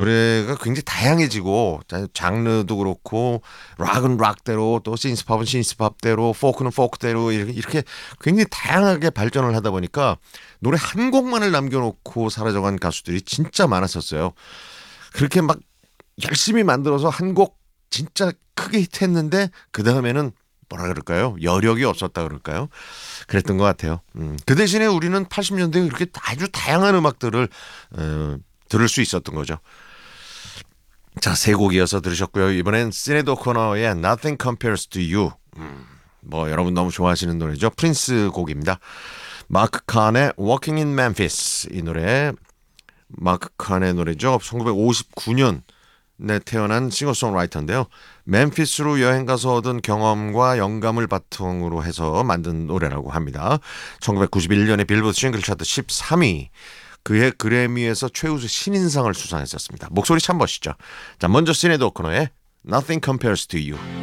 노래가 굉장히 다양해지고 장르도 그렇고 락은 락대로 또 신스팝은 신스팝대로 포크는 포크대로 이렇게 굉장히 다양하게 발전을 하다 보니까 노래 한 곡만을 남겨놓고 사라져간 가수들이 진짜 많았었어요. 그렇게 막 열심히 만들어서 한 곡 진짜 크게 히트했는데 그 다음에는 뭐라 그럴까요? 여력이 없었다 그럴까요? 그랬던 것 같아요. 그 대신에 우리는 80년대에 그렇게 아주 다양한 음악들을 들을 수 있었던 거죠. 자, 세 곡 이어서 들으셨고요. 이번엔 시네드 오코너의 Nothing Compares to You. 뭐 여러분 너무 좋아하시는 노래죠. 프린스 곡입니다. 마크 칸의 Walking in Memphis. 이 노래 마크 칸의 노래죠. 1959년 네, 태어난 싱어송라이터인데요. 멤피스로 여행 가서 얻은 경험과 영감을 바탕으로 해서 만든 노래라고 합니다. 1991년에 빌보드 싱글 차트 13위. 그해 그래미에서 최우수 신인상을 수상했었습니다. 목소리 참 멋있죠. 자, 먼저 시네드 오코너의 Nothing Compares to You.